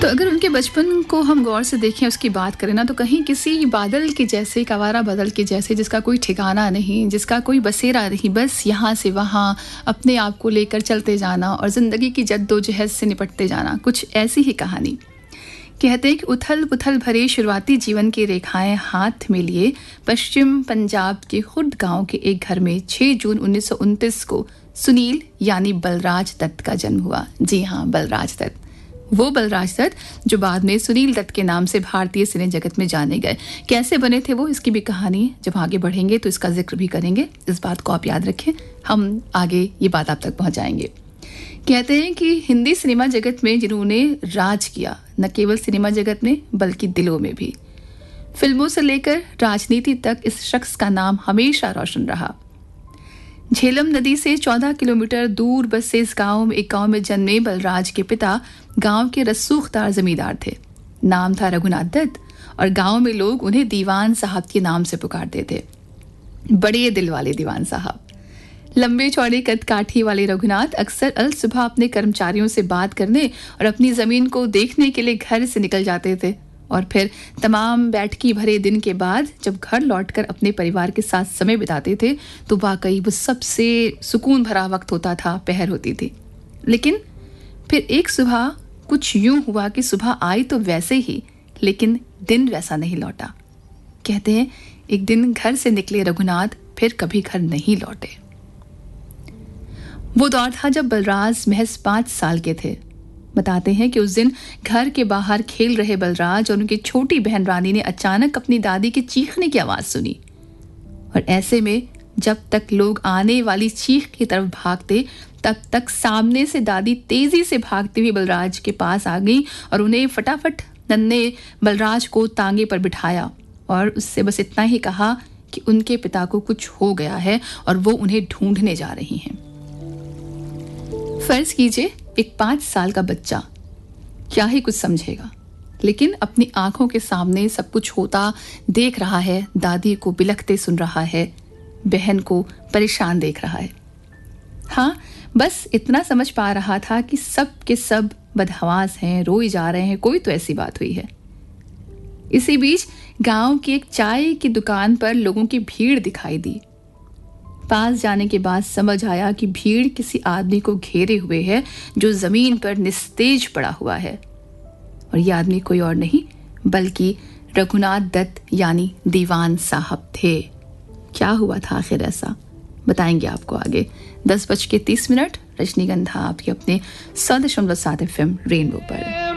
तो अगर उनके बचपन को हम गौर से देखें, उसकी बात करें ना, तो कहीं किसी बादल के जैसे, एक आवारा बादल के जैसे, जिसका कोई ठिकाना नहीं, जिसका कोई बसेरा नहीं, बस यहाँ से वहाँ अपने आप को लेकर चलते जाना और ज़िंदगी की जद्दोजहद से निपटते जाना, कुछ ऐसी ही कहानी। कहते हैं कि उथल पुथल भरे शुरुआती जीवन की रेखाएं हाथ में लिए पश्चिम पंजाब के खुर्द गांव के एक घर में 6 जून 1929 को सुनील यानी बलराज दत्त का जन्म हुआ। जी हाँ, बलराज दत्त, वो बलराज दत्त जो बाद में सुनील दत्त के नाम से भारतीय सिने जगत में जाने गए। कैसे बने थे वो, इसकी भी कहानी जब आगे बढ़ेंगे तो इसका जिक्र भी करेंगे। इस बात को आप याद रखें, हम आगे ये बात आप तक पहुंचाएंगे। कहते हैं कि हिंदी सिनेमा जगत में जिन्होंने राज किया, न केवल सिनेमा जगत में बल्कि दिलों में भी, फिल्मों से लेकर राजनीति तक इस शख्स का नाम हमेशा रोशन रहा। झेलम नदी से 14 किलोमीटर दूर बसे इस एक गांव में जन्मे बलराज के पिता गांव के रसूखदार जमींदार थे। नाम था रघुनाथ दत्त और गांव में लोग उन्हें दीवान साहब के नाम से पुकारते थे। बड़े दिल वाले दीवान साहब। लंबे चौड़े कद काठी वाले रघुनाथ अक्सर अल सुबह अपने कर्मचारियों से बात करने और अपनी जमीन को देखने के लिए घर से निकल जाते थे, और फिर तमाम बैठकी भरे दिन के बाद जब घर लौटकर अपने परिवार के साथ समय बिताते थे तो वाकई वो सबसे सुकून भरा वक्त होता था, पहर होती थी। लेकिन फिर एक सुबह कुछ यूं हुआ कि सुबह आई तो वैसे ही, लेकिन दिन वैसा नहीं लौटा। कहते हैं एक दिन घर से निकले रघुनाथ फिर कभी घर नहीं लौटे। वो दौर था जब बलराज महज 5 साल के थे। बताते हैं कि उस दिन घर के बाहर खेल रहे बलराज और उनकी छोटी बहन रानी ने अचानक अपनी दादी के चीखने की आवाज सुनी, और ऐसे में जब तक लोग आने वाली चीख की तरफ भागते तब तक सामने से दादी तेजी से भागती हुई बलराज के पास आ गई और उन्हें फटाफट नन्हे बलराज को तांगे पर बिठाया और उससे बस इतना ही कहा कि उनके पिता को कुछ हो गया है और वो उन्हें ढूंढने जा रही हैं। फर्ज कीजिए एक 5 साल का बच्चा क्या ही कुछ समझेगा, लेकिन अपनी आंखों के सामने सब कुछ होता देख रहा है, दादी को बिलखते सुन रहा है, बहन को परेशान देख रहा है। हाँ, बस इतना समझ पा रहा था कि सब के सब बदहवास हैं, रोए जा रहे हैं, कोई तो ऐसी बात हुई है। इसी बीच गांव की एक चाय की दुकान पर लोगों की भीड़ दिखाई दी। पास जाने के बाद समझ आया कि भीड़ किसी आदमी को घेरे हुए है जो जमीन पर निस्तेज पड़ा हुआ है, और यह आदमी कोई और नहीं बल्कि रघुनाथ दत्त यानी दीवान साहब थे। क्या हुआ था आखिर ऐसा, बताएंगे आपको आगे। 10:30 रजनीगंधा आपके अपने 100.7 FM रेनबो पर।